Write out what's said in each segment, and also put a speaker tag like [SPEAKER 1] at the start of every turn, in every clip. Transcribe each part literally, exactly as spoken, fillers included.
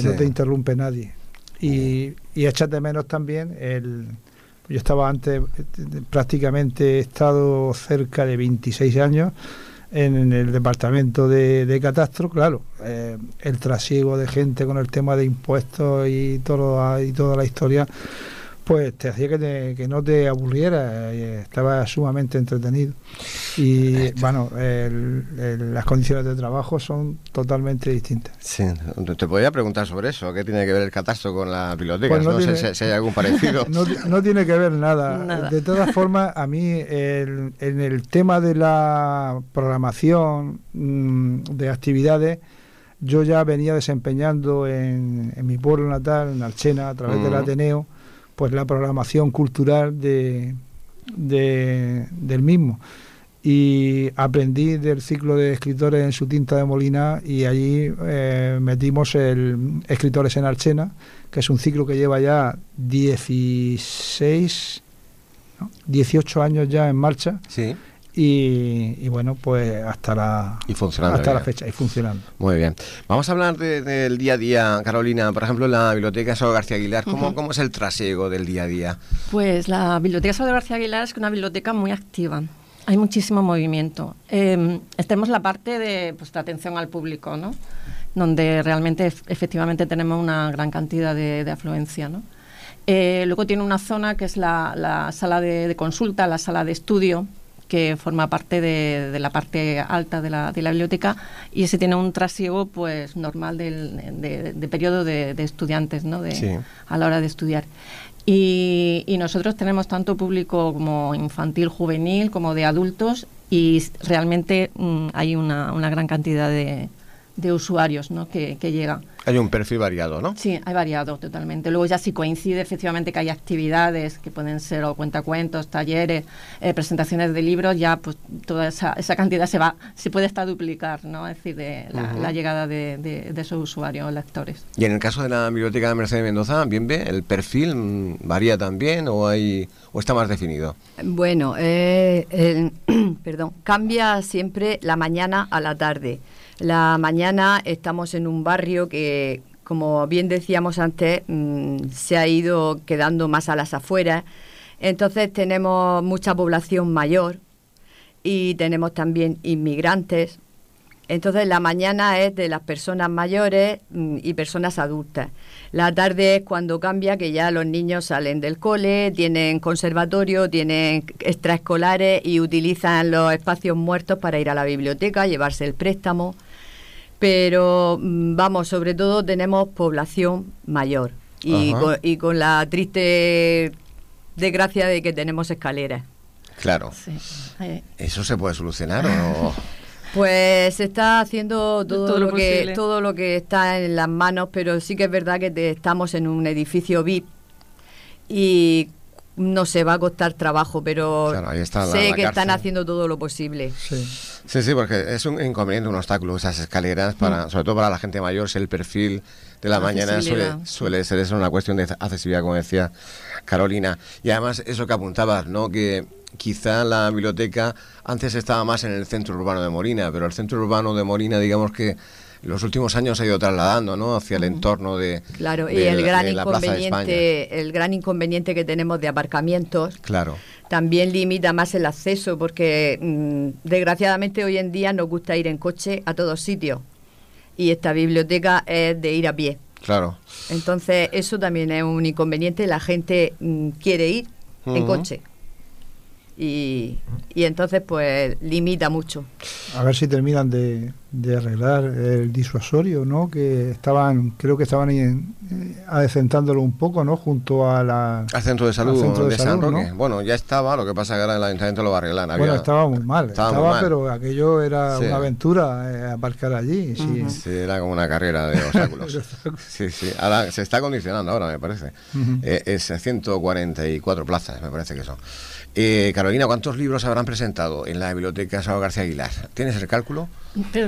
[SPEAKER 1] no te interrumpe nadie. Y, y echas de menos también el... Yo estaba antes, prácticamente he estado cerca de veintiséis años en, en el departamento de, de catastro, claro, eh, el trasiego de gente con el tema de impuestos y, todo, y toda la historia, pues te hacía que, te, que no te aburriera, eh, estaba sumamente entretenido. Y bueno, el, el, las condiciones de trabajo son totalmente distintas.
[SPEAKER 2] Sí, te podría preguntar sobre eso, ¿qué tiene que ver el catastro con las bibliotecas?
[SPEAKER 1] Pues no
[SPEAKER 2] no
[SPEAKER 1] tiene,
[SPEAKER 2] sé si, si hay algún parecido.
[SPEAKER 1] No, no tiene que ver nada.
[SPEAKER 3] nada.
[SPEAKER 1] De todas formas, a mí el, en el tema de la programación mmm, de actividades, yo ya venía desempeñando en, en mi pueblo natal, en Alchena, a través mm. del Ateneo, pues la programación cultural de, de del mismo. Y aprendí del ciclo de escritores en su tinta de Molina, y allí eh, metimos el Escritores en Alchena, que es un ciclo que lleva ya dieciséis, ¿no? dieciocho años ya en marcha.
[SPEAKER 2] Sí.
[SPEAKER 1] Y, y bueno, pues hasta la
[SPEAKER 2] y funcionando
[SPEAKER 1] hasta
[SPEAKER 2] bien.
[SPEAKER 1] la fecha y funcionando.
[SPEAKER 2] Muy bien. Vamos a hablar de, del día a día, Carolina. Por ejemplo, en la Biblioteca Salvador García Aguilar, ¿cómo, uh-huh. ¿cómo es el trasiego del día a día?
[SPEAKER 3] Pues la Biblioteca Salvador García Aguilar es una biblioteca muy activa. Hay muchísimo movimiento. Eh, tenemos la parte de, pues, de atención al público, ¿no? Donde realmente efectivamente tenemos una gran cantidad de, de afluencia, ¿no? Eh, luego tiene una zona que es la, la sala de, de consulta, la sala de estudio, que forma parte de, de la parte alta de la, de la biblioteca, y ese tiene un trasiego pues normal del, de, de periodo de, de estudiantes, ¿no? De, sí. A la hora de estudiar. Y, y nosotros tenemos tanto público como infantil, juvenil, como de adultos, y realmente mmm, hay una, una gran cantidad de, de usuarios, ¿no? que, que llegan.
[SPEAKER 2] Hay un perfil variado, ¿no?
[SPEAKER 3] Sí, hay variado totalmente. Luego ya si coincide efectivamente que hay actividades que pueden ser o cuentacuentos, talleres, eh, presentaciones de libros, ya pues toda esa, esa cantidad se va, se puede hasta duplicar, ¿no? Es decir, de la, uh-huh. la llegada de, de, de esos usuarios, lectores.
[SPEAKER 2] Y en el caso de la Biblioteca de Mercedes Mendoza, ¿bien ve? ¿El perfil varía también o hay o está más definido?
[SPEAKER 4] Bueno, eh, el, perdón, cambia siempre la mañana a la tarde. La mañana estamos en un barrio que, como bien decíamos antes, mmm, se ha ido quedando más a las afueras. Entonces tenemos mucha población mayor y tenemos también inmigrantes. Entonces la mañana es de las personas mayores mmm, y personas adultas. La tarde es cuando cambia, que ya los niños salen del cole, tienen conservatorio, tienen extraescolares y utilizan los espacios muertos para ir a la biblioteca, llevarse el préstamo. Pero, vamos, sobre todo tenemos población mayor y con, y con la triste desgracia de que tenemos escaleras.
[SPEAKER 2] Claro. Sí. ¿Eso se puede solucionar o no?
[SPEAKER 4] Pues se está haciendo todo,
[SPEAKER 3] todo,
[SPEAKER 4] lo
[SPEAKER 3] lo
[SPEAKER 4] que, todo lo que está en las manos, pero sí que es verdad que te, estamos en un edificio V I P y no se va a costar trabajo, pero claro, ahí está la, sé la que cárcel. Están haciendo todo lo posible.
[SPEAKER 2] Sí. sí, sí, porque es un inconveniente, un obstáculo, esas escaleras, para, mm. sobre todo para la gente mayor, el perfil de la mañana suele, suele ser eso, una cuestión de accesibilidad, como decía Carolina. Y además, eso que apuntabas, ¿no? Que quizá la biblioteca antes estaba más en el centro urbano de Molina, pero el centro urbano de Molina, digamos que en los últimos años se ha ido trasladando, ¿no? Hacia el entorno de
[SPEAKER 4] claro
[SPEAKER 2] de,
[SPEAKER 4] y el gran
[SPEAKER 2] de la
[SPEAKER 4] inconveniente el gran inconveniente que tenemos de aparcamientos
[SPEAKER 2] claro
[SPEAKER 4] también limita más el acceso, porque mmm, desgraciadamente hoy en día nos gusta ir en coche a todos sitios y esta biblioteca es de ir a pie.
[SPEAKER 2] Claro.
[SPEAKER 4] Entonces eso también es un inconveniente, la gente mmm, quiere ir uh-huh. en coche. Y, y entonces pues limita mucho.
[SPEAKER 1] A ver si terminan de, de arreglar el disuasorio, ¿no? Que estaban, creo que estaban en, eh, adecentándolo un poco, ¿no? Junto a la
[SPEAKER 2] al centro de salud,
[SPEAKER 1] centro de,
[SPEAKER 2] de
[SPEAKER 1] salud,
[SPEAKER 2] San Roque.
[SPEAKER 1] ¿no?
[SPEAKER 2] Bueno, ya estaba, lo que pasa que ahora el ayuntamiento lo va a arreglar. Había,
[SPEAKER 1] bueno, estaba muy mal,
[SPEAKER 2] estaba,
[SPEAKER 1] estaba
[SPEAKER 2] muy mal.
[SPEAKER 1] Pero aquello era
[SPEAKER 2] sí.
[SPEAKER 1] una aventura, eh, aparcar allí. Sí.
[SPEAKER 2] Uh-huh. Sí, era como una carrera de obstáculos. sí, sí. Ahora se está acondicionando ahora, me parece. Uh-huh. Eh, es ciento cuarenta y cuatro plazas, me parece que son. Eh, Carolina, ¿cuántos libros habrán presentado en la Biblioteca Salvador García Aguilar? ¿Tienes el cálculo?
[SPEAKER 3] Pero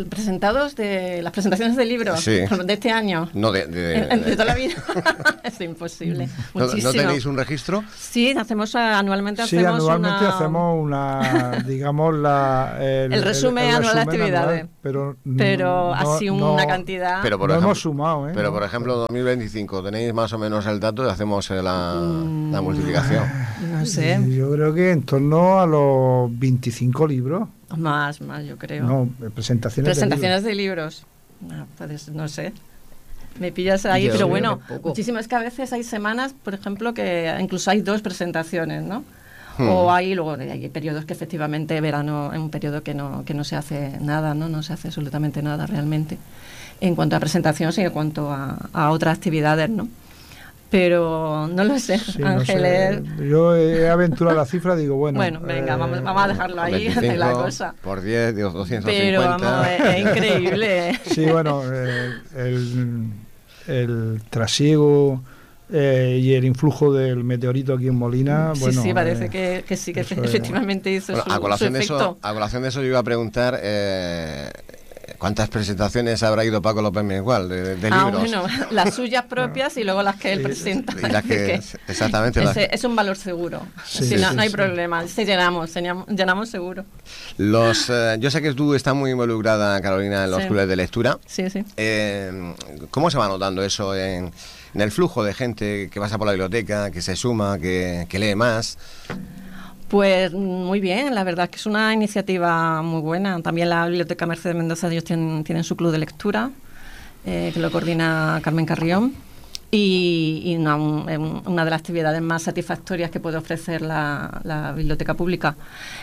[SPEAKER 3] presentados de las presentaciones de libros
[SPEAKER 2] sí.
[SPEAKER 3] de este año.
[SPEAKER 2] No, de, de,
[SPEAKER 3] de, de toda la vida. Es imposible.
[SPEAKER 2] ¿No,
[SPEAKER 3] Muchísimo.
[SPEAKER 2] ¿No tenéis un registro?
[SPEAKER 3] Sí, hacemos anualmente
[SPEAKER 1] sí,
[SPEAKER 3] hacemos
[SPEAKER 1] anualmente
[SPEAKER 3] una...
[SPEAKER 1] hacemos una, digamos, la, el,
[SPEAKER 3] el resumen el, el anual de actividades. Anual,
[SPEAKER 1] pero
[SPEAKER 3] pero
[SPEAKER 1] no,
[SPEAKER 3] así
[SPEAKER 1] no,
[SPEAKER 3] una cantidad...
[SPEAKER 2] Pero por
[SPEAKER 1] no
[SPEAKER 2] ejemplo,
[SPEAKER 1] hemos sumado, ¿eh?
[SPEAKER 2] Pero por ejemplo, dos mil veinticinco, ¿tenéis más o menos el dato y hacemos la, mm, la multiplicación?
[SPEAKER 3] No sé.
[SPEAKER 1] Yo creo que en torno a los veinticinco libros.
[SPEAKER 3] Más, más, yo creo.
[SPEAKER 1] No, presentaciones,
[SPEAKER 3] presentaciones de libros. De libros. No, pues, no sé. Me pillas ahí, yo pero bueno, muchísimas que a veces hay semanas, por ejemplo, que incluso hay dos presentaciones, ¿no? Hmm. O hay luego hay periodos que efectivamente verano es un periodo que no que no se hace nada, ¿no? No se hace absolutamente nada realmente en cuanto a presentaciones y en cuanto a, a otras actividades, ¿no? Pero no lo sé, sí, Ángeles.
[SPEAKER 1] No sé. Yo he aventurado la cifra, digo, bueno.
[SPEAKER 3] Bueno, venga, eh, vamos, vamos a dejarlo ahí, hacer la cosa.
[SPEAKER 2] Por diez, digo, doscientos cincuenta.
[SPEAKER 3] Pero vamos, es, es increíble.
[SPEAKER 1] Sí, bueno, eh, el, el trasiego eh, y el influjo del meteorito aquí en Molina.
[SPEAKER 3] Sí,
[SPEAKER 1] bueno,
[SPEAKER 3] sí, parece
[SPEAKER 1] eh,
[SPEAKER 3] que, que sí, que efectivamente hizo
[SPEAKER 2] bueno,
[SPEAKER 3] su,
[SPEAKER 2] a colación
[SPEAKER 3] su
[SPEAKER 2] de
[SPEAKER 3] efecto.
[SPEAKER 2] Eso, a colación de eso yo iba a preguntar... Eh, ¿cuántas presentaciones habrá ido Paco López Mengual de, de
[SPEAKER 3] ah,
[SPEAKER 2] libros?
[SPEAKER 3] Bueno, las suyas propias y luego las que él presenta.
[SPEAKER 2] Y las que, exactamente.
[SPEAKER 3] Ese, es un valor seguro.
[SPEAKER 2] Sí,
[SPEAKER 3] si
[SPEAKER 2] sí,
[SPEAKER 3] no,
[SPEAKER 2] sí,
[SPEAKER 3] no hay
[SPEAKER 2] sí.
[SPEAKER 3] problema. Si llenamos, llenamos, llenamos seguro.
[SPEAKER 2] Los, eh, yo sé que tú estás muy involucrada, Carolina, en los sí. clubes de lectura.
[SPEAKER 3] Sí, sí.
[SPEAKER 2] Eh, ¿Cómo se va notando eso en, en el flujo de gente que pasa por la biblioteca, que se suma, que, que lee más?
[SPEAKER 3] Pues muy bien, la verdad es que es una iniciativa muy buena. También la Biblioteca Mercedes Mendoza, ellos tienen, tienen su club de lectura, eh, que lo coordina Carmen Carrión. Y, y una, un, una de las actividades más satisfactorias que puede ofrecer la, la biblioteca pública.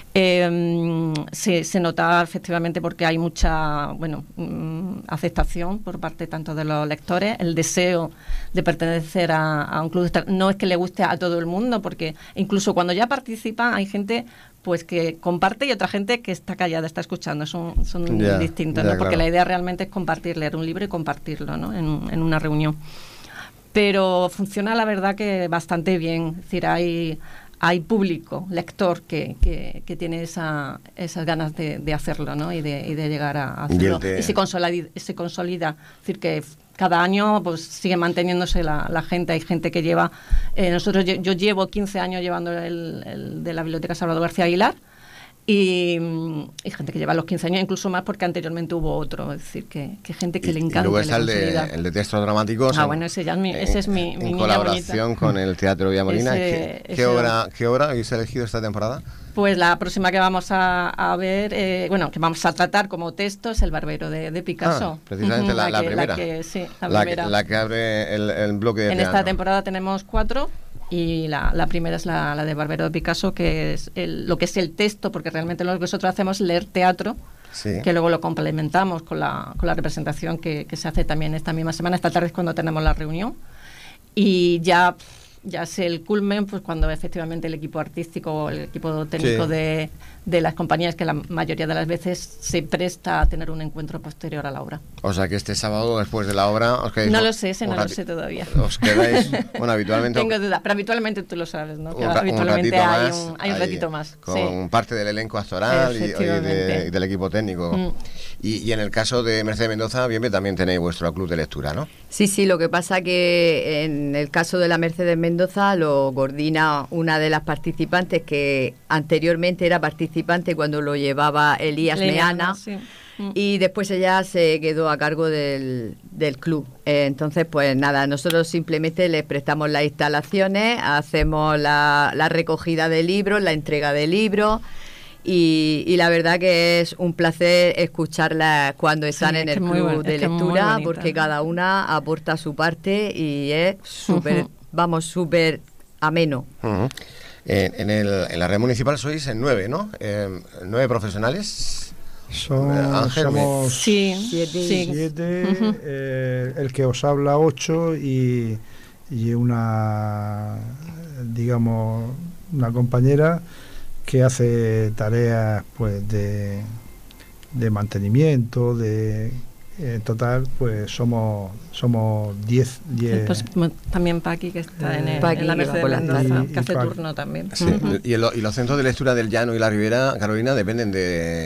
[SPEAKER 3] Eh, se, se nota efectivamente porque hay mucha bueno mm, aceptación por parte tanto de los lectores, el deseo de pertenecer a, a un club. No es que le guste a todo el mundo, porque incluso cuando ya participa hay gente pues que comparte y otra gente que está callada, está escuchando. Son, son yeah, distintos, yeah, ¿no? Porque claro. La idea realmente es compartir, leer un libro y compartirlo, ¿no? en, en una reunión. Pero funciona, la verdad, que bastante bien. Es decir, hay, hay público, lector, que, que, que tiene esa, esas ganas de, de hacerlo, ¿no? Y de, y de llegar a hacerlo. Y, y se consolida, se consolida. Es decir, que cada año pues sigue manteniéndose la, la gente. Hay gente que lleva... Eh, nosotros yo, yo llevo quince años llevando el, el de la Biblioteca Salvador García Aguilar. Y, y gente que lleva los quince años, incluso más, porque anteriormente hubo otro. Es decir, que, que gente que y, le encanta.
[SPEAKER 2] Y luego está el de, el de textos dramáticos.
[SPEAKER 3] Ah,
[SPEAKER 2] en,
[SPEAKER 3] bueno, ese, ya es mi, ese es mi,
[SPEAKER 2] en,
[SPEAKER 3] mi
[SPEAKER 2] en
[SPEAKER 3] niña
[SPEAKER 2] colaboración
[SPEAKER 3] bonita.
[SPEAKER 2] Con el Teatro Villamolina.
[SPEAKER 3] Ese,
[SPEAKER 2] ¿Qué, qué, obra, ¿Qué obra habéis elegido esta temporada?
[SPEAKER 3] Pues la próxima que vamos a, a ver, eh, bueno, que vamos a tratar como texto es El Barbero de, de Picasso.
[SPEAKER 2] Ah, precisamente uh-huh, la, la, la primera.
[SPEAKER 3] La que, sí, la,
[SPEAKER 2] la,
[SPEAKER 3] primera.
[SPEAKER 2] Que, la que abre el, el bloque de
[SPEAKER 3] En
[SPEAKER 2] teatro.
[SPEAKER 3] Esta temporada tenemos cuatro. Y la, la primera es la, la de Barbero de Picasso, que es el, lo que es el texto, porque realmente lo que nosotros hacemos es leer teatro, sí. Que luego lo complementamos con la, con la representación que, que se hace también esta misma semana. Esta tarde es cuando tenemos la reunión. Y ya, ya es el culmen, pues cuando efectivamente el equipo artístico, el equipo técnico sí. de, de las compañías, que la mayoría de las veces se presta a tener un encuentro posterior a la obra.
[SPEAKER 2] O sea que este sábado, después de la obra, os quedáis...
[SPEAKER 3] No lo sé, ese no lo sé todavía.
[SPEAKER 2] Os quedáis, bueno, habitualmente...
[SPEAKER 3] Tengo duda, pero habitualmente tú lo sabes, ¿no? Que
[SPEAKER 2] un,
[SPEAKER 3] habitualmente
[SPEAKER 2] un
[SPEAKER 3] hay,
[SPEAKER 2] más,
[SPEAKER 3] un, hay un ratito más.
[SPEAKER 2] Con
[SPEAKER 3] sí.
[SPEAKER 2] parte del elenco actoral y, y, de, y del equipo técnico. Mm. Y, y en el caso de Mercedes Mendoza, bien que también tenéis vuestro club de lectura, ¿no?
[SPEAKER 4] Sí, sí, lo que pasa que en el caso de la Mercedes Mendoza lo coordina una de las participantes que anteriormente era participante cuando lo llevaba Elías Meana, sí. Y después ella se quedó a cargo del, del club. Eh, entonces, pues nada, nosotros simplemente les prestamos las instalaciones, hacemos la, la recogida de libros, la entrega de libros. Y, y la verdad que es un placer escucharlas cuando están sí, en el club bueno, de lectura, porque cada una aporta su parte y es súper, uh-huh. vamos, súper ameno.
[SPEAKER 2] Uh-huh. En, en, el, en la red municipal sois en nueve, ¿no? Eh, nueve profesionales.
[SPEAKER 1] Son, Ángel, somos
[SPEAKER 3] sí,
[SPEAKER 1] siete,
[SPEAKER 3] sí.
[SPEAKER 1] siete uh-huh. eh, el que os habla ocho y, y una, digamos, una compañera que hace tareas pues de, de mantenimiento, de en total pues somos somos diez.
[SPEAKER 3] Pues, también Paqui, que está eh, en, el,
[SPEAKER 4] Paqui,
[SPEAKER 3] en la Mercedes Mendoza, que hace
[SPEAKER 1] Paqui.
[SPEAKER 3] turno también.
[SPEAKER 2] Sí. Uh-huh. y, el, y los centros de lectura del Llano y la Ribera, Carolina, dependen de,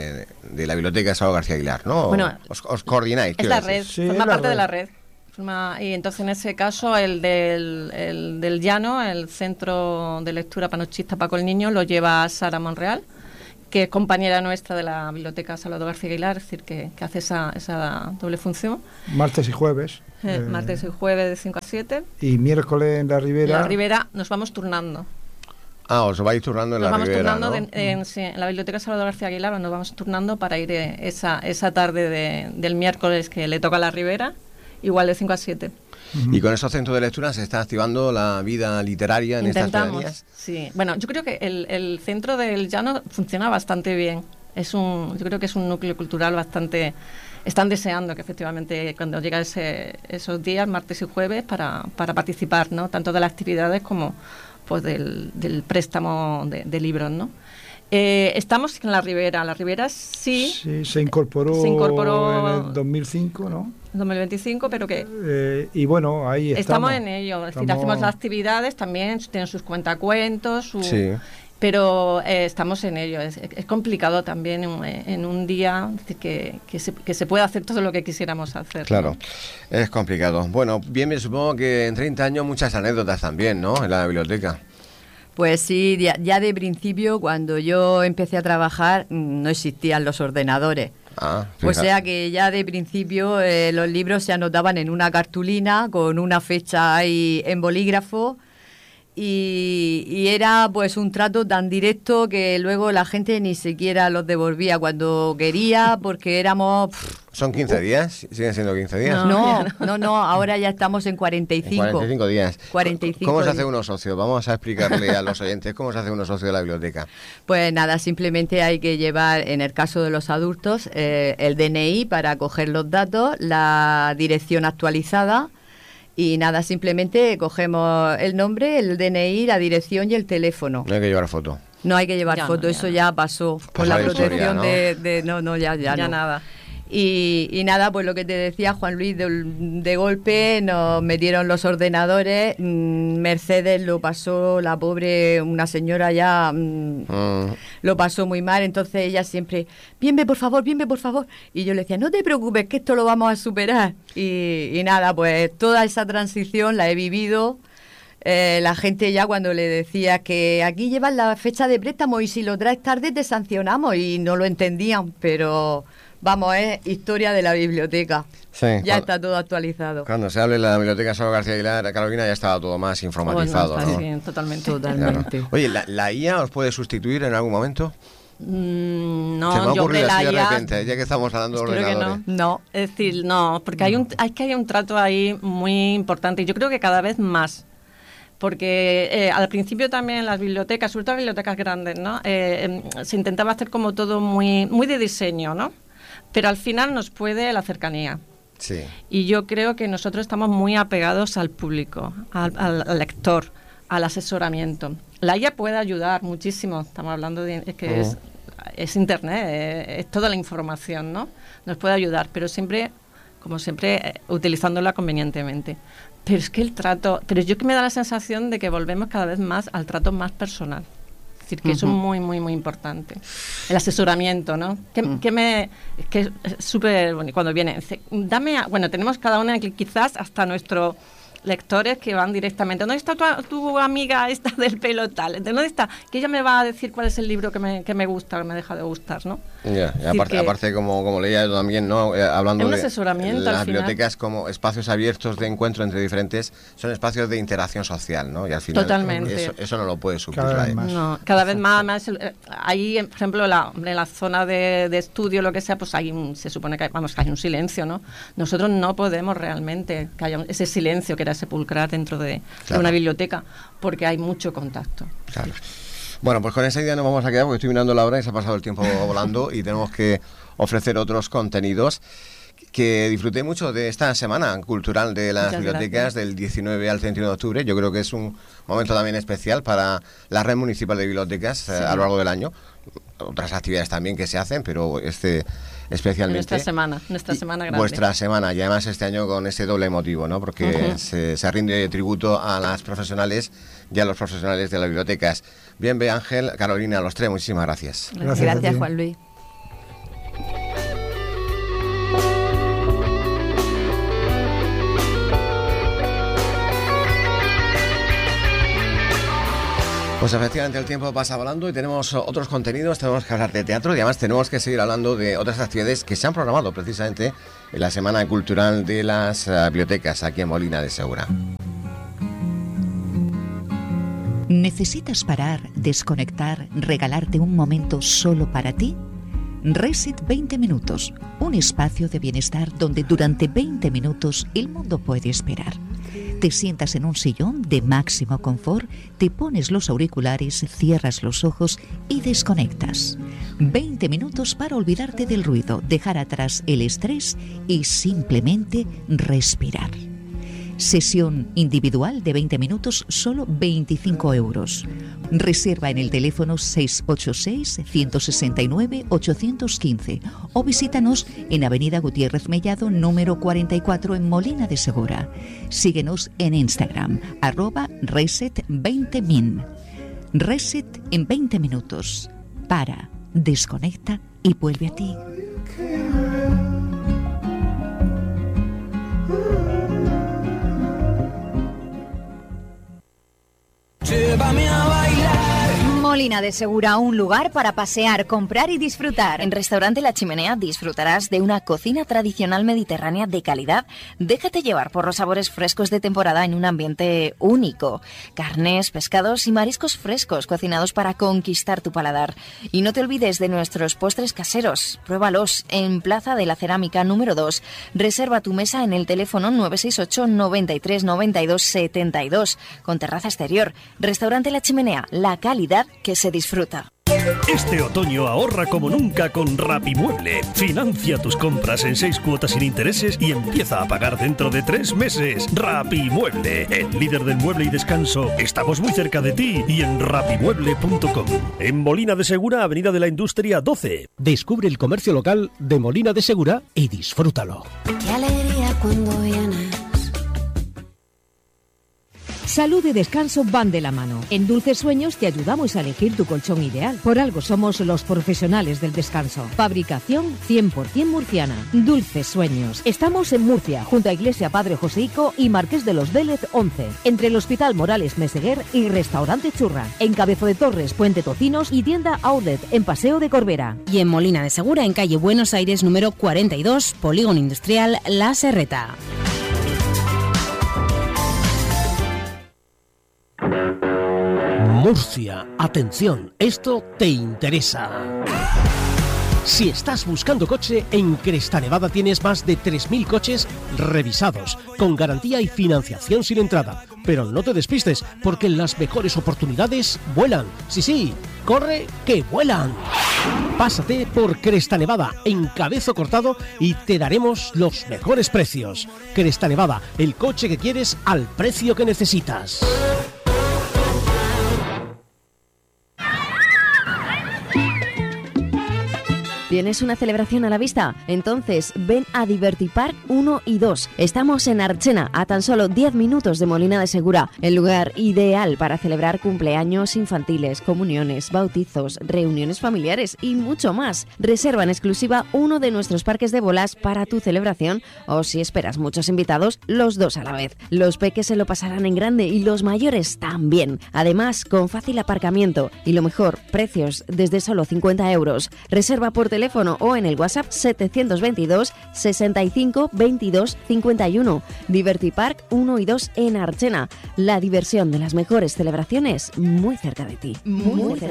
[SPEAKER 2] de la Biblioteca Salvador García Aguilar, ¿no?
[SPEAKER 3] Bueno,
[SPEAKER 2] os, os coordináis.
[SPEAKER 3] Es la
[SPEAKER 2] decir.
[SPEAKER 3] red,
[SPEAKER 1] Sí,
[SPEAKER 3] forma
[SPEAKER 1] es la
[SPEAKER 3] parte
[SPEAKER 1] red.
[SPEAKER 3] de la red. Forma, y entonces en ese caso el del, el del Llano, el Centro de Lectura Panochista Paco el Niño, lo lleva Sara Monreal, que es compañera nuestra de la Biblioteca Salvador García Aguilar, es decir, que, que hace esa, esa doble función.
[SPEAKER 1] Martes y jueves.
[SPEAKER 3] Eh,
[SPEAKER 1] eh,
[SPEAKER 3] martes y jueves de cinco a siete.
[SPEAKER 1] Y miércoles en la
[SPEAKER 3] En
[SPEAKER 1] Ribera.
[SPEAKER 3] la Ribera nos vamos turnando.
[SPEAKER 2] Ah, os vais turnando en
[SPEAKER 3] Nos
[SPEAKER 2] la
[SPEAKER 3] vamos
[SPEAKER 2] Ribera,
[SPEAKER 3] turnando
[SPEAKER 2] ¿no?
[SPEAKER 3] de- en, sí, en la Biblioteca Salvador García Aguilar, nos vamos turnando para ir eh, esa, esa tarde de, del miércoles que le toca a la Ribera, igual de cinco a siete.
[SPEAKER 2] Y con esos centros de lectura se está activando la vida literaria en estas
[SPEAKER 3] Intentamos,
[SPEAKER 2] pedanías.
[SPEAKER 3] sí. Bueno, yo creo que el, el centro del Llano funciona bastante bien. Es un, yo creo que es un núcleo cultural bastante. Están deseando que efectivamente cuando llega ese, esos días, martes y jueves, para, para participar, ¿no? Tanto de las actividades como pues del, del préstamo de, de libros, ¿no? Eh, estamos en la Ribera. La Ribera sí,
[SPEAKER 1] Sí, se incorporó,
[SPEAKER 3] Se incorporó
[SPEAKER 1] en el dos mil cinco, ¿no?
[SPEAKER 3] dos mil veinticinco, pero que
[SPEAKER 1] Eh, y bueno, ahí estamos.
[SPEAKER 3] estamos en ello. Es decir,
[SPEAKER 1] Estamos-
[SPEAKER 3] hacemos las actividades, también tienen sus cuentacuentos, su,
[SPEAKER 2] Sí.
[SPEAKER 3] pero eh, estamos en ello. Es, es complicado también en, en un día es decir, que, que, se, que se pueda hacer todo lo que quisiéramos hacer.
[SPEAKER 2] Claro, es complicado. Bueno, bien, me supongo que en treinta años muchas anécdotas también, ¿no? En la biblioteca.
[SPEAKER 4] Pues sí, ya, ya de principio, cuando yo empecé a trabajar, mm, no existían los ordenadores.
[SPEAKER 2] Ah,
[SPEAKER 4] O
[SPEAKER 2] fija-
[SPEAKER 4] sea que ya de principio eh, los libros se anotaban en una cartulina con una fecha ahí en bolígrafo y, y era pues un trato tan directo que luego la gente ni siquiera los devolvía cuando quería porque éramos... pff,
[SPEAKER 2] ¿Son quince días? ¿Siguen siendo quince días?
[SPEAKER 3] No.
[SPEAKER 4] no,
[SPEAKER 3] ya
[SPEAKER 4] no, no, ahora ya estamos en cuarenta y
[SPEAKER 2] En
[SPEAKER 4] cinco.
[SPEAKER 2] cuarenta y cinco días.
[SPEAKER 4] cuarenta y cinco
[SPEAKER 2] ¿Cómo se
[SPEAKER 4] días.
[SPEAKER 2] hace uno socio? Vamos a explicarle a los oyentes cómo se hace uno socio de la biblioteca.
[SPEAKER 4] Pues nada, simplemente hay que llevar, en el caso de los adultos, eh, el D N I para coger los datos, la dirección actualizada y nada, simplemente cogemos el nombre, el D N I, la dirección y el teléfono.
[SPEAKER 2] No hay que llevar foto.
[SPEAKER 4] No hay que llevar
[SPEAKER 3] Ya no,
[SPEAKER 4] foto,
[SPEAKER 3] ya
[SPEAKER 4] eso
[SPEAKER 3] no.
[SPEAKER 4] ya pasó por
[SPEAKER 2] Pasó
[SPEAKER 4] la
[SPEAKER 2] la historia,
[SPEAKER 4] protección
[SPEAKER 2] ¿no?
[SPEAKER 4] de, de... No, no, ya, ya,
[SPEAKER 3] Ya
[SPEAKER 4] no.
[SPEAKER 3] nada.
[SPEAKER 4] Y, y nada, pues lo que te decía Juan Luis, de, de golpe nos metieron los ordenadores, mm, Mercedes lo pasó, la pobre, una señora ya mm,
[SPEAKER 2] Mm,
[SPEAKER 4] lo pasó muy mal, entonces ella siempre, bienve por favor, bienve por favor, y yo le decía, no te preocupes que esto lo vamos a superar, y, y nada, pues toda esa transición la he vivido. Eh, la gente ya cuando le decía que aquí llevas la fecha de préstamo y si lo traes tarde te sancionamos y no lo entendían, pero vamos, es historia de la biblioteca.
[SPEAKER 2] sí,
[SPEAKER 4] Ya
[SPEAKER 2] cuando,
[SPEAKER 4] está todo actualizado.
[SPEAKER 2] cuando se hable de la biblioteca Salvador García Aguilar, Carolina, ya estaba todo más informatizado,
[SPEAKER 3] Bueno,
[SPEAKER 2] ¿no?
[SPEAKER 3] sí, totalmente.
[SPEAKER 4] Totalmente.
[SPEAKER 2] Claro. Oye, ¿la, ¿la I A os puede sustituir en algún momento?
[SPEAKER 3] Mm,
[SPEAKER 2] Se me
[SPEAKER 3] no,
[SPEAKER 2] ha
[SPEAKER 3] yo
[SPEAKER 2] ocurrido
[SPEAKER 3] de la
[SPEAKER 2] así de
[SPEAKER 3] I A
[SPEAKER 2] repente, ya que estamos hablando de
[SPEAKER 3] espero que
[SPEAKER 2] ordenadores.
[SPEAKER 3] no.
[SPEAKER 4] No,
[SPEAKER 3] Es decir, no, porque hay un, hay que hay un trato ahí muy importante y yo creo que cada vez más. Porque eh, al principio también en las bibliotecas, sobre todo en bibliotecas grandes, ¿no? Eh, em, se intentaba hacer como todo muy, muy de diseño, ¿no? Pero al final nos puede la cercanía.
[SPEAKER 2] Sí.
[SPEAKER 3] Y yo creo que nosotros estamos muy apegados al público, al, al- al lector, al asesoramiento. La I A puede ayudar muchísimo, estamos hablando de es que es, es Internet, eh, es toda la información, ¿no? Nos puede ayudar, pero siempre, como siempre, eh, utilizándola convenientemente. Pero es que el trato, pero yo que me da la sensación de que volvemos cada vez más al trato más personal. Es decir, que eso es
[SPEAKER 4] Ujú.
[SPEAKER 3] muy, muy, muy importante. El asesoramiento, ¿no? Que,
[SPEAKER 4] Mm.
[SPEAKER 3] que me, es que es súper bonito cuando viene. dice, Dame, a- bueno, tenemos cada una que quizás hasta nuestros lectores que van directamente. ¿Dónde está tu, tu amiga esta del pelo tal? ¿Dónde está? Que ella me va a decir cuál es el libro que me, que me gusta, que me deja de gustar, ¿no?
[SPEAKER 2] Ya, y
[SPEAKER 3] decir
[SPEAKER 2] aparte,
[SPEAKER 3] que-
[SPEAKER 2] aparte como, como leía yo también, ¿no? Eh, hablando
[SPEAKER 3] Es un
[SPEAKER 2] de
[SPEAKER 3] asesoramiento al
[SPEAKER 2] las
[SPEAKER 3] final.
[SPEAKER 2] bibliotecas como espacios abiertos de encuentro entre diferentes, son espacios de interacción social, ¿no? Y al final
[SPEAKER 3] Totalmente.
[SPEAKER 2] Eso, eso no lo puede suplir
[SPEAKER 1] Cada
[SPEAKER 2] la
[SPEAKER 1] vez
[SPEAKER 2] E.
[SPEAKER 1] más.
[SPEAKER 3] No, cada vez más, más eh, ahí, por ejemplo, la, en la zona de, de estudio, lo que sea, pues hay un, se supone que hay, vamos, que hay un silencio, ¿no? Nosotros no podemos realmente que haya un- ese silencio que era sepulcral dentro de, de
[SPEAKER 2] Claro.
[SPEAKER 3] una biblioteca, porque hay mucho contacto.
[SPEAKER 2] Claro. Bueno, pues con esa idea nos vamos a quedar porque estoy mirando la hora y se ha pasado el tiempo volando y tenemos que ofrecer otros contenidos. Que disfruté mucho de esta semana cultural de las
[SPEAKER 3] Muchas
[SPEAKER 2] bibliotecas
[SPEAKER 3] gracias.
[SPEAKER 2] del diecinueve al treinta y uno de octubre. Yo creo que es un momento también especial para la red municipal de bibliotecas eh,
[SPEAKER 3] Sí.
[SPEAKER 2] a lo largo del año. Otras actividades también que se hacen, pero este especialmente.
[SPEAKER 3] Nuestra semana, nuestra
[SPEAKER 2] Y
[SPEAKER 3] semana grande.
[SPEAKER 2] Vuestra semana, y además este año con ese doble motivo, ¿no? Porque
[SPEAKER 3] Ujú.
[SPEAKER 2] se, se rinde tributo a las profesionales y a los profesionales de las bibliotecas. Bien, ve Ángel, Carolina, los tres, muchísimas gracias.
[SPEAKER 1] Gracias a
[SPEAKER 4] gracias
[SPEAKER 1] ti.
[SPEAKER 4] Juan Luis.
[SPEAKER 2] Pues efectivamente el tiempo pasa volando y tenemos otros contenidos, tenemos que hablar de teatro y además tenemos que seguir hablando de otras actividades que se han programado precisamente en la Semana Cultural de las uh, Bibliotecas aquí en Molina de Segura.
[SPEAKER 5] ¿Necesitas parar, desconectar, regalarte un momento solo para ti? Reset veinte minutos, un espacio de bienestar donde durante veinte minutos el mundo puede esperar. Te sientas en un sillón de máximo confort, te pones los auriculares, cierras los ojos y desconectas. veinte minutos para olvidarte del ruido, dejar atrás el estrés y simplemente respirar. Sesión individual de veinte minutos, solo veinticinco euros. Reserva en el teléfono seis ocho seis, uno seis nueve, ocho uno cinco o visítanos en Avenida Gutiérrez Mellado, número cuarenta y cuatro en Molina de Segura. Síguenos en Instagram, arroba reset veinte min. Reset en veinte minutos. Para, desconecta y vuelve a ti.
[SPEAKER 6] Llévame a bailar.
[SPEAKER 7] Molina de Segura, un lugar para pasear, comprar y disfrutar.
[SPEAKER 8] En Restaurante La Chimenea disfrutarás de una cocina tradicional mediterránea de calidad. Déjate llevar por los sabores frescos de temporada en un ambiente único. Carnes, pescados y mariscos frescos cocinados para conquistar tu paladar. Y no te olvides de nuestros postres caseros. Pruébalos en Plaza de la Cerámica número dos. Reserva tu mesa en el teléfono nueve seis ocho, noventa y tres, noventa y dos, setenta y dos con terraza exterior. Restaurante La Chimenea, la calidad que se disfruta.
[SPEAKER 9] Este otoño ahorra como nunca con Rapimueble. Financia tus compras en seis cuotas sin intereses y empieza a pagar dentro de tres meses. Rapimueble, el líder del mueble y descanso. Estamos muy cerca de ti y en rapimueble punto com. En Molina de Segura, Avenida de la Industria doce. Descubre el comercio local de Molina de Segura y disfrútalo.
[SPEAKER 10] Qué alegría cuando vienes.
[SPEAKER 11] Salud y descanso van de la mano. En Dulces Sueños te ayudamos a elegir tu colchón ideal. Por algo somos los profesionales del descanso. Fabricación cien por ciento murciana. Dulces Sueños. Estamos en Murcia, junto a Iglesia Padre Joseico y Marqués de los Vélez once. Entre el Hospital Morales Meseguer y Restaurante Churra. En Cabezo de Torres, Puente Tocinos y tienda Outlet en Paseo de Corbera.
[SPEAKER 12] Y en Molina de Segura, en calle Buenos Aires número cuarenta y dos, Polígono Industrial La Serreta.
[SPEAKER 9] Murcia, atención, esto te interesa. Si estás buscando coche, en Cresta Nevada tienes más de tres mil coches revisados, con garantía y financiación sin entrada. Pero no te despistes, porque las mejores oportunidades vuelan. Sí, sí, corre que vuelan. Pásate por Cresta Nevada, en Cabezo Cortado, y te daremos los mejores precios. Cresta Nevada, el coche que quieres al precio que necesitas.
[SPEAKER 13] ¿Tienes una celebración a la vista? Entonces ven a Divertipark uno y dos. Estamos en Archena, a tan solo diez minutos de Molina de Segura, el lugar ideal para celebrar cumpleaños infantiles, comuniones, bautizos, reuniones familiares y mucho más. Reserva en exclusiva uno de nuestros parques de bolas para tu celebración o, si esperas muchos invitados, los dos a la vez. Los peques se lo pasarán en grande y los mayores también. Además, con fácil aparcamiento y lo mejor, precios desde solo cincuenta euros. Reserva por teléfono teléfono o en el WhatsApp setecientos veintidós, sesenta y cinco, veintidós, cincuenta y uno. Divertipark uno y dos en Archena. La diversión de las mejores celebraciones muy cerca de ti. Muy, muy cerca.